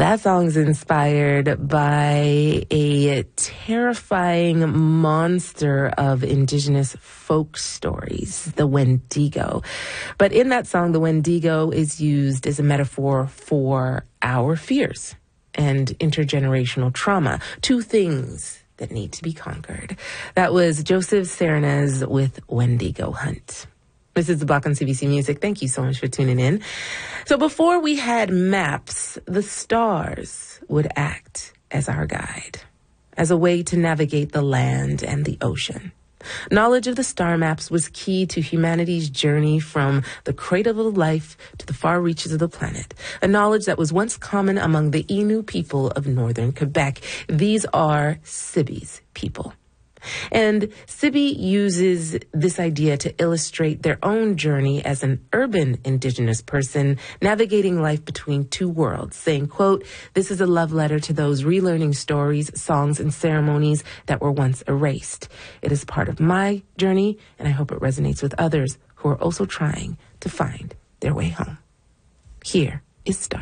That song's inspired by a terrifying monster of indigenous folk stories, the Wendigo. But in that song, the Wendigo is used as a metaphor for our fears and intergenerational trauma, two things that need to be conquered. That was Joseph Serenez with Wendigo Hunt. This is The Block on CBC Music. Thank you so much for tuning in. So before we had maps, the stars would act as our guide, as a way to navigate the land and the ocean. Knowledge of the star maps was key to humanity's journey from the cradle of life to the far reaches of the planet, a knowledge that was once common among the Innu people of northern Quebec. These are Sibi's people. And Sibi uses this idea to illustrate their own journey as an urban indigenous person navigating life between two worlds, saying, quote, "This is a love letter to those relearning stories, songs, and ceremonies that were once erased. It is part of my journey, and I hope it resonates with others who are also trying to find their way home." Here is Star.